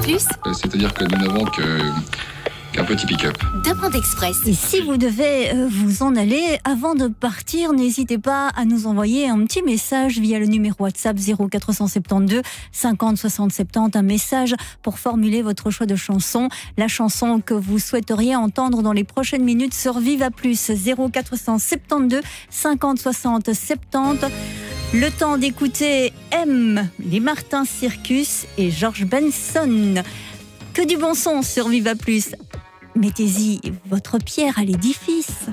Plus, C'est-à-dire que nous n'avons qu'un petit pick-up. Demande Express. Et si vous devez vous en aller, avant de partir, n'hésitez pas à nous envoyer un petit message via le numéro WhatsApp 0472 50 60 70, un message pour formuler votre choix de chanson, la chanson que vous souhaiteriez entendre dans les prochaines minutes sur Viva Plus. 0472 50 60 70. Le temps d'écouter M, les Martin Circus et George Benson. Que du bon son sur Viva Plus. Mettez-y votre pierre à l'édifice.